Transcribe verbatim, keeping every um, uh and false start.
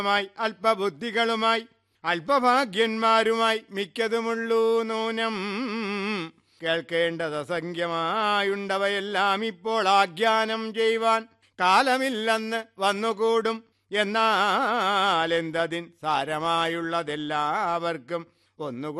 അല്പബുദ്ധികളുമായി അല്പഭാഗ്യന്മാരുമായി മിക്കതുമുള്ളൂ നൂനം. കേൾക്കേണ്ടത് അസംഖ്യമായുണ്ടവയെല്ലാം ഇപ്പോൾ ആഖ്യാനം ചെയ്യുവാൻ കാലമില്ലെന്ന് വന്നുകൂടും. എന്നാൽ എന്തതിൻ സാരമായുള്ളതെല്ലാവർക്കും ഒന്നുകൂടി